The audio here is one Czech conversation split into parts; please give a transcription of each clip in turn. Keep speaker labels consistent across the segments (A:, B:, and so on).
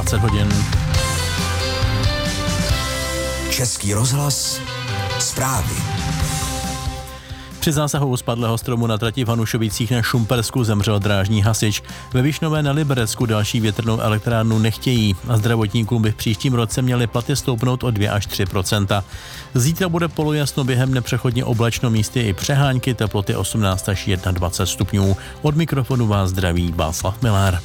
A: 20 hodin.
B: Český rozhlas, zprávy.
A: Při zásahu spadlého stromu na trati v Hanušovicích na Šumpersku zemřel drážní hasič. Ve Višnové na Liberecku další větrnou elektrárnu nechtějí a zdravotníkům by v příštím roce měly platy stoupnout o 2 až 3%. Zítra bude polojasno, během nepřechodně oblačno, místy i přehánky, teploty 18 až 21 stupňů. Od mikrofonu vás zdraví Václav Milár.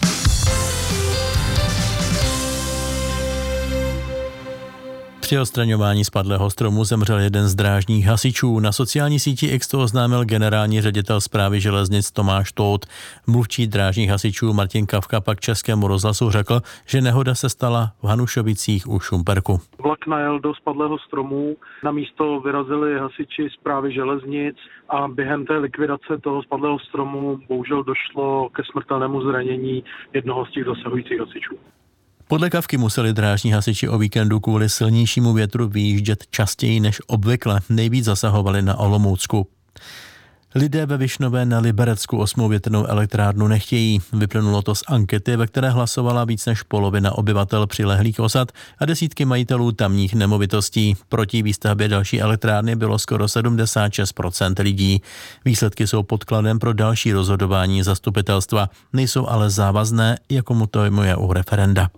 A: Při odstraňování spadlého stromu zemřel jeden z drážních hasičů. Na sociální síti X to oznámil generální ředitel Správy železnic Tomáš Tóth. Mluvčí drážních hasičů Martin Kavka pak Českému rozhlasu řekl, že nehoda se stala v Hanušovicích u Šumperku.
C: Vlak najel do spadlého stromu, na místo vyrazili hasiči Správy železnic a během té likvidace toho spadlého stromu bohužel došlo ke smrtelnému zranění jednoho z těch zasahujících hasičů.
A: Podle Kavky museli drážní hasiči o víkendu kvůli silnějšímu větru vyjíždět častěji než obvykle. Nejvíc zasahovali na Olomoucku. Lidé ve Višnové na Liberecku 8. větrnou elektrárnu nechtějí. Vyplynulo to z ankety, ve které hlasovala víc než polovina obyvatel přilehlých osad a desítky majitelů tamních nemovitostí. Proti výstavbě další elektrárny bylo skoro 76% lidí. Výsledky jsou podkladem pro další rozhodování zastupitelstva. Nejsou ale závazné, jako mu to je u referenda.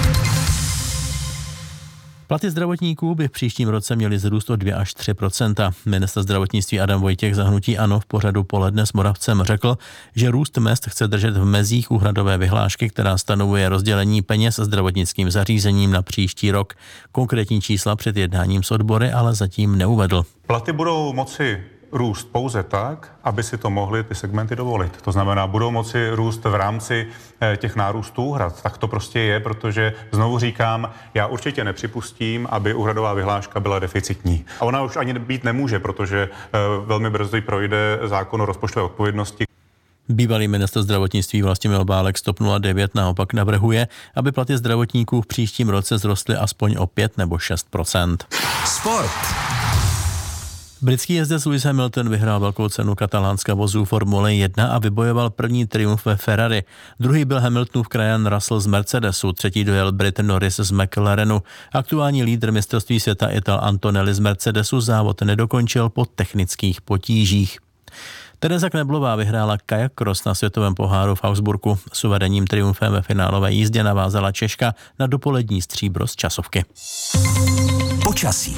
A: Platy zdravotníků by v příštím roce měly zrůst o 2 až 3%. Ministr zdravotnictví Adam Vojtěch za hnutí ANO v pořadu Poledne s Moravcem řekl, že růst mezd chce držet v mezích úhradové vyhlášky, která stanovuje rozdělení peněz zdravotnickým zařízením na příští rok. Konkrétní čísla před jednáním s odbory ale zatím neuvedl.
D: Platy budou moci růst pouze tak, aby si to mohly ty segmenty dovolit. To znamená, budou moci růst v rámci těch nárůstů úhrad. Tak to prostě je, protože znovu říkám, já určitě nepřipustím, aby úhradová vyhláška byla deficitní. A ona už ani být nemůže, protože velmi brzy projde zákon o rozpočtové odpovědnosti.
A: Bývalý ministr zdravotnictví Vlastimil Válek z TOP 09 naopak navrhuje, aby platy zdravotníků v příštím roce vzrostly aspoň o 5 nebo 6%.
B: Sport.
A: Britský jezdec Lewis Hamilton vyhrál velkou cenu katalánska vozů Formule 1 a vybojoval první triumf ve Ferrari. Druhý byl Hamiltonův krajan Russell z Mercedesu, třetí dojel Brit Norris z McLarenu. Aktuální lídr mistrovství světa Ital Antonelli z Mercedesu závod nedokončil po technických potížích. Tereza Kneblová vyhrála kajak cross na světovém poháru v Augsburgu. S uvedením triumfem ve finálové jízdě navázala Češka na dopolední stříbro z časovky.
B: Počasí.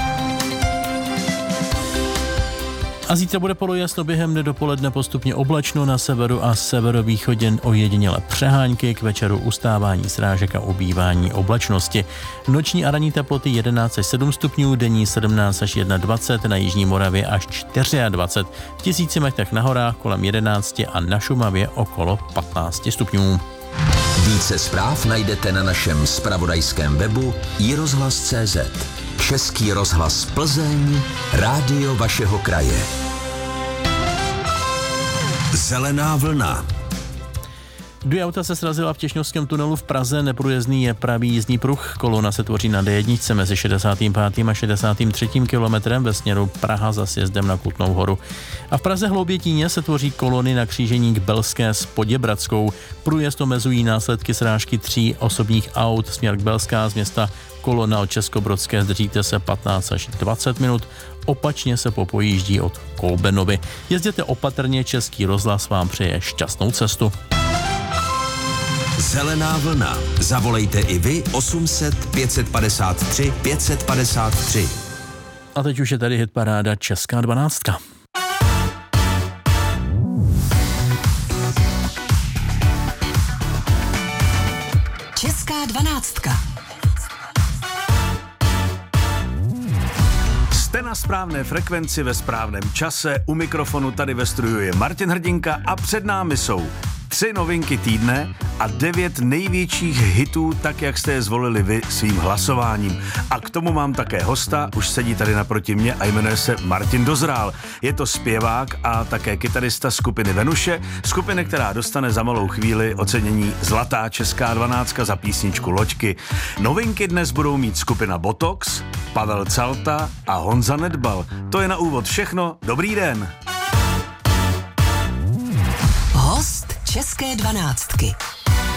A: A zítra bude polojasno, během dne dopoledne postupně oblačno, na severu a severovýchodě ojediněle přehánky, k večeru ustávání srážek a ubývání oblačnosti. Noční a ranní teploty 11 až 7 stupňů, denní 17 až 21, na jižní Moravě až 24, v 1000 metrech na horách kolem 11 a na Šumavě okolo 15 stupňů.
B: Více zpráv najdete na našem zpravodajském webu iRozhlas.cz. Český rozhlas Plzeň, rádio vašeho kraje. Zelená vlna.
A: 2 auta se srazila v Těšňovském tunelu v Praze, neprůjezdný je pravý jízdní pruh. Kolona se tvoří na D1 mezi 65. a 63. kilometrem ve směru Praha za sjezdem na Kutnou Horu. A v Praze Hloubětíně se tvoří kolony na křížení k Belské s Poděbradskou. Průjezd omezují následky srážky 3 osobních aut směr k Belská z města Kolona od Českobrodské, zdržíte se 15 až 20 minut, opačně se popojíždí od Kolbenovy. Jezděte opatrně, Český rozhlas vám přeje šťastnou cestu.
B: Zelená vlna. Zavolejte i vy 800 553 553.
A: A teď už je tady hitparáda Česká 12.
E: Česká 12.
F: Jste na správné frekvenci ve správném čase, u mikrofonu tady ve studiu je Martin Hrdinka a před námi jsou 3 novinky týdne a 9 největších hitů, tak jak jste je zvolili vy svým hlasováním. A k tomu mám také hosta, už sedí tady naproti mě a jmenuje se Martin Dozrál. Je to zpěvák a také kytarista skupiny Venuše, skupiny, která dostane za malou chvíli ocenění Zlatá česká 12 za písničku Loďky. Novinky dnes budou mít skupina Botox, Pavel Calta a Honza Nedbal. To je na úvod všechno, dobrý den!
E: Host České 12.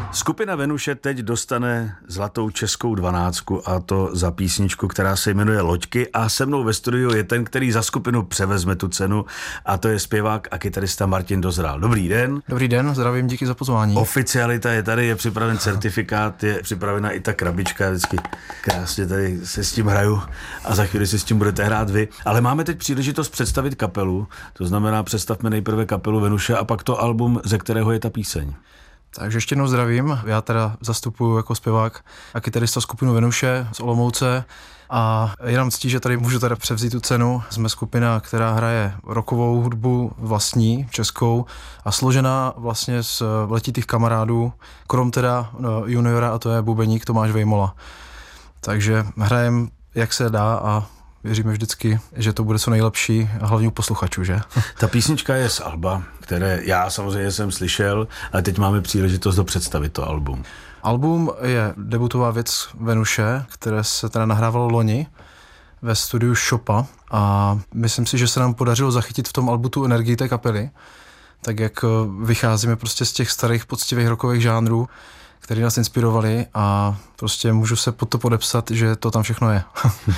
F: Skupina Venuše teď dostane zlatou českou 12 a to za písničku, která se jmenuje Loďky, a se mnou ve studiu je ten, který za skupinu převezme tu cenu, a to je zpěvák a kytarista Martin Dozral. Dobrý den.
E: Dobrý den, zdravím, díky za pozvání.
F: Oficialita je tady, je připraven certifikát, je připravena i ta krabička, vždycky krásně tady se s tím hraju a za chvíli si s tím budete hrát vy. Ale máme teď příležitost představit kapelu, to znamená představme nejprve kapelu Venuše a pak to album, ze kterého je ta píseň.
E: Takže ještě jednou zdravím, já teda zastupuji jako zpěvák a kytarista skupinu Venuše z Olomouce a jenom ctí, že tady můžu teda převzít tu cenu. Jsme skupina, která hraje rockovou hudbu vlastní, českou a složená vlastně z letitých kamarádů, krom teda juniora, a to je bubeník Tomáš Vejmola. Takže hrajem jak se dá a věříme vždycky, že to bude co nejlepší a hlavně u posluchačů, že?
F: Ta písnička je z alba, které já samozřejmě jsem slyšel, ale teď máme příležitost představit to album.
E: Album je debutová věc Venuše, které se teda nahrávalo loni ve studiu Shopa a myslím si, že se nám podařilo zachytit v tom albu tu energii té kapely, tak jak vycházíme prostě z těch starých poctivých rockových žánrů, které nás inspirovali a prostě můžu se pod to podepsat, že to tam všechno je.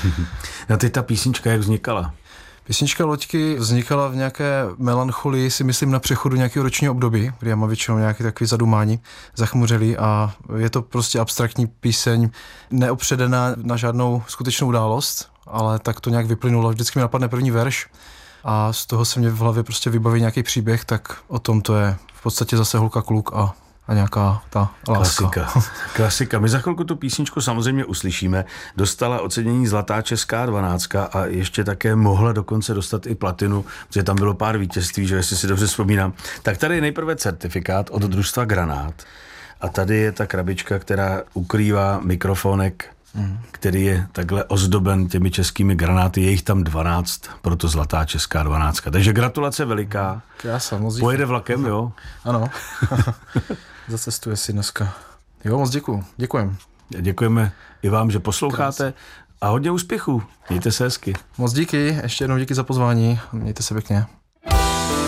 F: A teď ta písnička jak vznikala?
E: Písnička Loďky vznikala v nějaké melancholii, si myslím, na přechodu nějakého ročního období, kdy já mám většinou nějaký takový zadumání, zachmuřelý a je to prostě abstraktní píseň, neopředená na žádnou skutečnou událost, ale tak to nějak vyplynulo. Vždycky mi napadne první verš a z toho se mě v hlavě prostě vybaví nějaký příběh, tak o tom to je v podstatě zase holka kluk a nějaká ta láska.
F: Klasika. My za chvilku tu písničku samozřejmě uslyšíme. Dostala ocenění Zlatá česká 12 a ještě také mohla dokonce dostat i platinu, protože tam bylo pár vítězství, že jestli si dobře vzpomínám. Tak tady je nejprve certifikát od družstva Granát a tady je ta krabička, která ukrývá mikrofonek, který je takhle ozdoben těmi českými granáty. Je jich tam 12, proto Zlatá česká 12. Takže gratulace veliká.
E: Krása, moc
F: pojede vlakem, jo?
E: Ano. Zacestuje si dneska. Jo, moc děkujem.
F: Děkujeme i vám, že posloucháte a hodně úspěchů. Mějte se hezky.
E: Moc díky, ještě jednou díky za pozvání. Mějte se pěkně.